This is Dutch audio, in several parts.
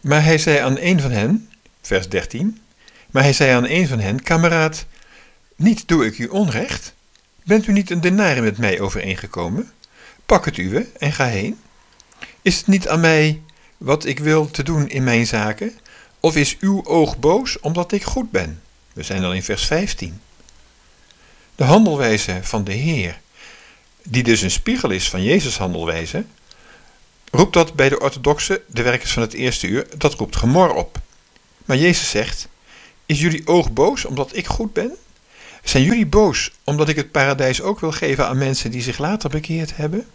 Maar hij zei aan een van hen, vers 13, maar hij zei aan een van hen, kameraad, niet doe ik u onrecht? Bent u niet een denarium met mij overeengekomen? Pak het uwe en ga heen. Is het niet aan mij wat ik wil te doen in mijn zaken? Of is uw oog boos omdat ik goed ben? We zijn al in vers 15. De handelwijze van de Heer, die dus een spiegel is van Jezus' handelwijze, roept dat bij de orthodoxen, de werkers van het eerste uur, dat roept gemor op. Maar Jezus zegt, is jullie oog boos omdat ik goed ben? Zijn jullie boos omdat ik het paradijs ook wil geven aan mensen die zich later bekeerd hebben?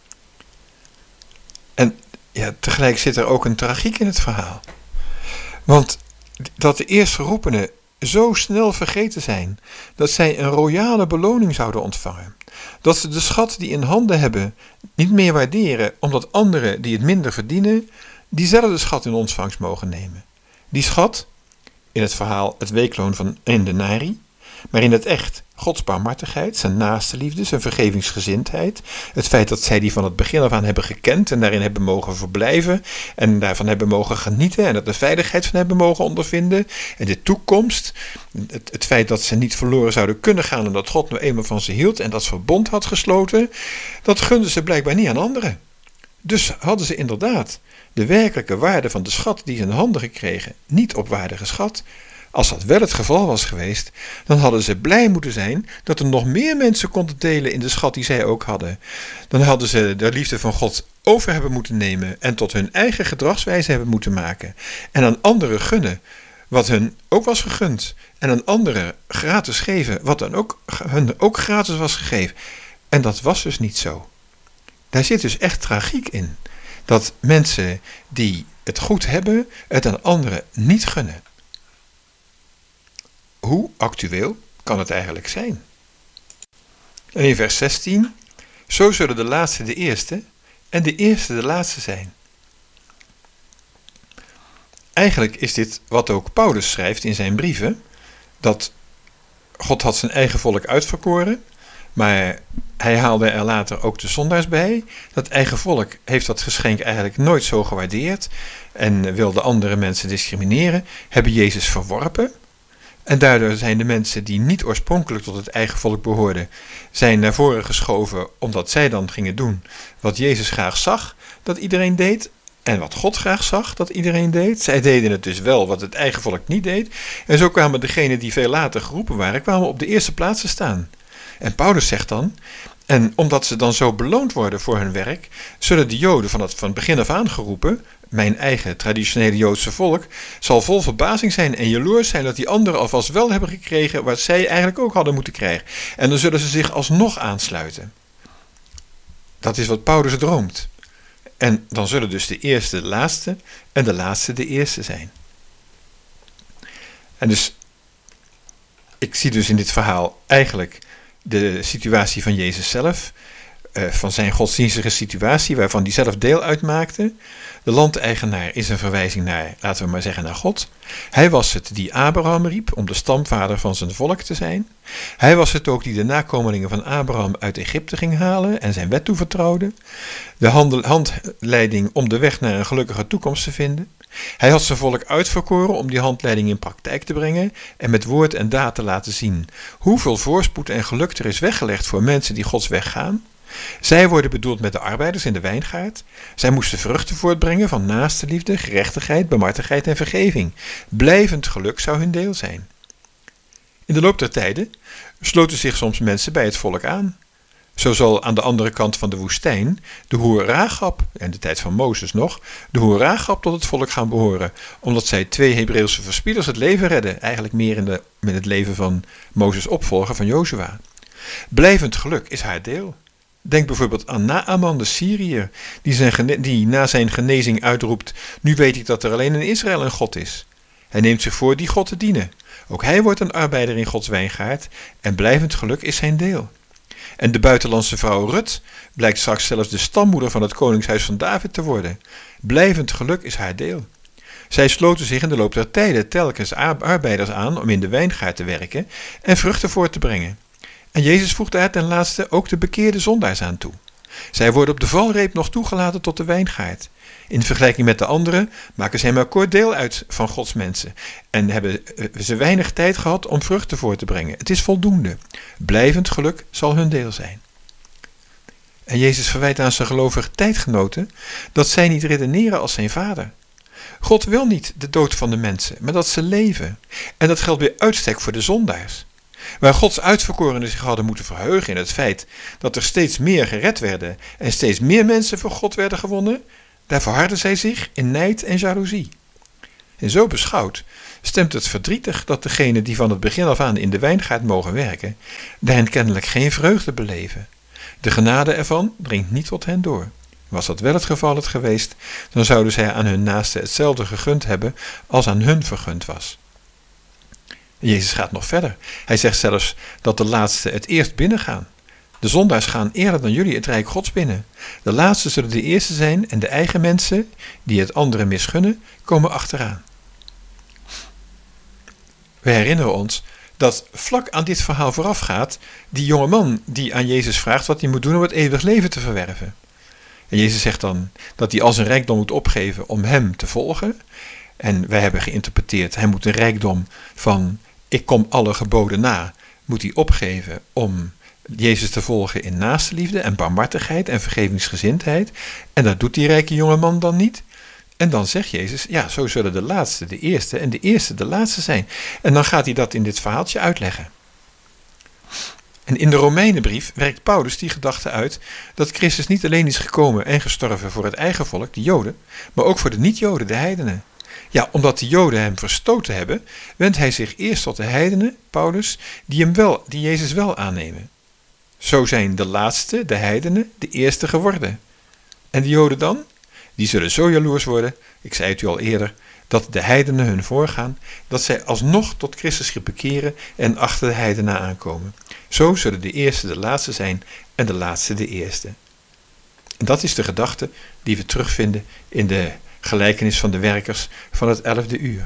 En ja, tegelijk zit er ook een tragiek in het verhaal. Want dat de eerstgeroepenen zo snel vergeten zijn dat zij een royale beloning zouden ontvangen. Dat ze de schat die in handen hebben niet meer waarderen, omdat anderen die het minder verdienen, diezelfde schat in ontvangst mogen nemen. Die schat, in het verhaal het weekloon van een denari, maar in het echt Gods barmhartigheid, zijn naaste liefde, zijn vergevingsgezindheid, het feit dat zij die van het begin af aan hebben gekend en daarin hebben mogen verblijven en daarvan hebben mogen genieten en er de veiligheid van hebben mogen ondervinden en de toekomst, het feit dat ze niet verloren zouden kunnen gaan en dat God nou eenmaal van ze hield en dat verbond had gesloten, dat gunden ze blijkbaar niet aan anderen. Dus hadden ze inderdaad de werkelijke waarde van de schat die ze in handen gekregen niet op waarde geschat. Als dat wel het geval was geweest, dan hadden ze blij moeten zijn dat er nog meer mensen konden delen in de schat die zij ook hadden. Dan hadden ze de liefde van God over hebben moeten nemen en tot hun eigen gedragswijze hebben moeten maken. En aan anderen gunnen wat hun ook was gegund. En aan anderen gratis geven wat dan ook hun ook gratis was gegeven. En dat was dus niet zo. Daar zit dus echt tragiek in. Dat mensen die het goed hebben, het aan anderen niet gunnen. Hoe actueel kan het eigenlijk zijn? En in vers 16, zo zullen de laatste de eerste en de eerste de laatste zijn. Eigenlijk is dit wat ook Paulus schrijft in zijn brieven, dat God had zijn eigen volk uitverkoren, maar hij haalde er later ook de zondaars bij. Dat eigen volk heeft dat geschenk eigenlijk nooit zo gewaardeerd en wilde andere mensen discrimineren, hebben Jezus verworpen. En daardoor zijn de mensen die niet oorspronkelijk tot het eigen volk behoorden, zijn naar voren geschoven omdat zij dan gingen doen wat Jezus graag zag dat iedereen deed en wat God graag zag dat iedereen deed. Zij deden het dus wel wat het eigen volk niet deed. En zo kwamen degenen die veel later geroepen waren, kwamen op de eerste plaats te staan. En Paulus zegt dan, en omdat ze dan zo beloond worden voor hun werk, zullen de Joden van begin af aan geroepen, mijn eigen traditionele Joodse volk, zal vol verbazing zijn en jaloers zijn dat die anderen alvast wel hebben gekregen wat zij eigenlijk ook hadden moeten krijgen. En dan zullen ze zich alsnog aansluiten. Dat is wat Paulus droomt. En dan zullen dus de eerste de laatste en de laatste de eerste zijn. En dus, ik zie dus in dit verhaal eigenlijk de situatie van Jezus zelf, van zijn godsdienstige situatie, waarvan hij zelf deel uitmaakte. De landeigenaar is een verwijzing naar, laten we maar zeggen, naar God. Hij was het die Abraham riep om de stamvader van zijn volk te zijn. Hij was het ook die de nakomelingen van Abraham uit Egypte ging halen en zijn wet toevertrouwde. De handleiding om de weg naar een gelukkige toekomst te vinden. Hij had zijn volk uitverkoren om die handleiding in praktijk te brengen en met woord en daad te laten zien hoeveel voorspoed en geluk er is weggelegd voor mensen die Gods weg gaan. Zij worden bedoeld met de arbeiders in de wijngaard. Zij moesten vruchten voortbrengen van naaste liefde, gerechtigheid, barmhartigheid en vergeving. Blijvend geluk zou hun deel zijn. In de loop der tijden sloten zich soms mensen bij het volk aan. Zo zal aan de andere kant van de woestijn de hoer Rachab, in de tijd van Mozes nog, de hoer Rachab tot het volk gaan behoren, omdat zij 2 Hebreeuwse verspieders het leven redden, eigenlijk meer in het leven van Mozes opvolger van Jozua. Blijvend geluk is haar deel. Denk bijvoorbeeld aan Naaman de Syriër, die na zijn genezing uitroept, nu weet ik dat er alleen in Israël een God is. Hij neemt zich voor die God te dienen. Ook hij wordt een arbeider in Gods wijngaard en blijvend geluk is zijn deel. En de buitenlandse vrouw Rut blijkt straks zelfs de stammoeder van het koningshuis van David te worden. Blijvend geluk is haar deel. Zij sloten zich in de loop der tijden telkens arbeiders aan om in de wijngaard te werken en vruchten voort te brengen. En Jezus voegt daar ten laatste ook de bekeerde zondaars aan toe. Zij worden op de valreep nog toegelaten tot de wijngaard. In vergelijking met de anderen maken zij maar kort deel uit van Gods mensen en hebben ze weinig tijd gehad om vruchten voor te brengen. Het is voldoende. Blijvend geluk zal hun deel zijn. En Jezus verwijt aan zijn gelovige tijdgenoten dat zij niet redeneren als zijn vader. God wil niet de dood van de mensen, maar dat ze leven. En dat geldt bij uitstek voor de zondaars. Waar Gods uitverkorenen zich hadden moeten verheugen in het feit dat er steeds meer gered werden en steeds meer mensen voor God werden gewonnen, daar verharden zij zich in nijd en jaloezie. En zo beschouwd stemt het verdrietig dat degenen die van het begin af aan in de wijngaard mogen werken, daarin kennelijk geen vreugde beleven. De genade ervan dringt niet tot hen door. Was dat wel het geval geweest, dan zouden zij aan hun naasten hetzelfde gegund hebben als aan hun vergund was. Jezus gaat nog verder. Hij zegt zelfs dat de laatsten het eerst binnengaan. De zondaars gaan eerder dan jullie het rijk Gods binnen. De laatsten zullen de eerste zijn en de eigen mensen, die het anderen misgunnen, komen achteraan. We herinneren ons dat vlak aan dit verhaal voorafgaat die jonge man die aan Jezus vraagt wat hij moet doen om het eeuwig leven te verwerven. En Jezus zegt dan dat hij al zijn rijkdom moet opgeven om hem te volgen. En wij hebben geïnterpreteerd, hij moet de rijkdom van ik kom alle geboden na, moet hij opgeven om Jezus te volgen in naastenliefde en barmhartigheid en vergevingsgezindheid. En dat doet die rijke jonge man dan niet. En dan zegt Jezus, ja, zo zullen de laatste de eerste en de eerste de laatste zijn. En dan gaat hij dat in dit verhaaltje uitleggen. En in de Romeinenbrief werkt Paulus die gedachte uit dat Christus niet alleen is gekomen en gestorven voor het eigen volk, de Joden, maar ook voor de niet-Joden, de heidenen. Ja, omdat de Joden hem verstoten hebben, wendt hij zich eerst tot de heidenen, Paulus, die Jezus wel aannemen. Zo zijn de laatste, de heidenen, de eerste geworden. En de Joden dan? Die zullen zo jaloers worden, ik zei het u al eerder, dat de heidenen hun voorgaan, dat zij alsnog tot Christus bekeren en achter de heidenen aankomen. Zo zullen de eerste de laatste zijn en de laatste de eerste. En dat is de gedachte die we terugvinden in de gelijkenis van de werkers van het 11e uur.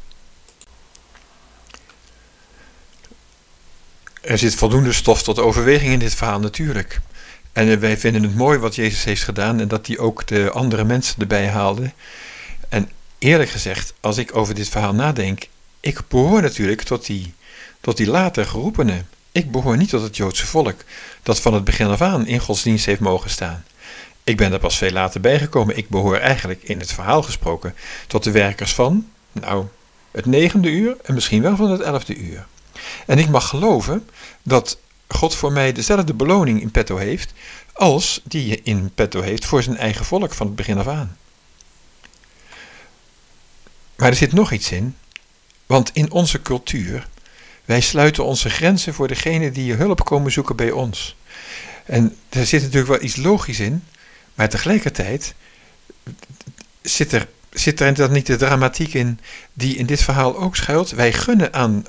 Er zit voldoende stof tot overweging in dit verhaal natuurlijk. En wij vinden het mooi wat Jezus heeft gedaan en dat hij ook de andere mensen erbij haalde. En eerlijk gezegd, als ik over dit verhaal nadenk, ik behoor natuurlijk tot die later geroepenen. Ik behoor niet tot het Joodse volk dat van het begin af aan in Gods dienst heeft mogen staan. Ik ben er pas veel later bijgekomen. Ik behoor eigenlijk in het verhaal gesproken tot de werkers van, het 9e uur en misschien wel van het 11e uur. En ik mag geloven dat God voor mij dezelfde beloning in petto heeft als die je in petto heeft voor zijn eigen volk van het begin af aan. Maar er zit nog iets in, want in onze cultuur, wij sluiten onze grenzen voor degenen die je hulp komen zoeken bij ons. En er zit natuurlijk wel iets logisch in, maar tegelijkertijd zit er dan niet de dramatiek in die in dit verhaal ook schuilt. Wij gunnen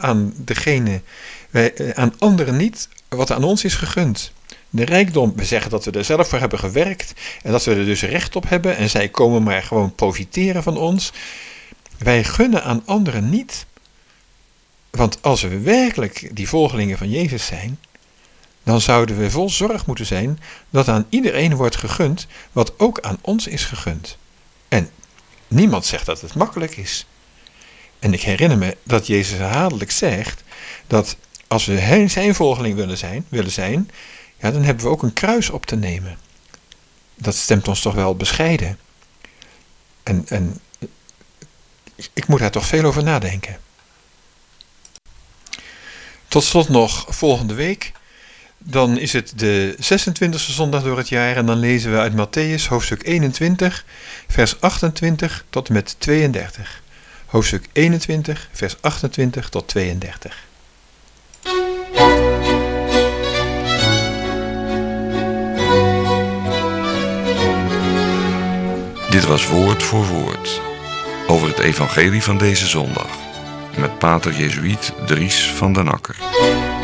aan anderen niet wat aan ons is gegund. De rijkdom, we zeggen dat we er zelf voor hebben gewerkt en dat we er dus recht op hebben en zij komen maar gewoon profiteren van ons. Wij gunnen aan anderen niet, want als we werkelijk die volgelingen van Jezus zijn, dan zouden we vol zorg moeten zijn dat aan iedereen wordt gegund wat ook aan ons is gegund. En niemand zegt dat het makkelijk is. En ik herinner me dat Jezus herhaaldelijk zegt dat als we zijn volgeling willen zijn, ja, dan hebben we ook een kruis op te nemen. Dat stemt ons toch wel bescheiden. En ik moet daar toch veel over nadenken. Tot slot nog volgende week. Dan is het de 26e zondag door het jaar en dan lezen we uit Mattheüs hoofdstuk 21, vers 28 tot en met 32. Hoofdstuk 21, vers 28 tot 32. Dit was Woord voor Woord over het evangelie van deze zondag met pater Jezuïet Dries van den Akker.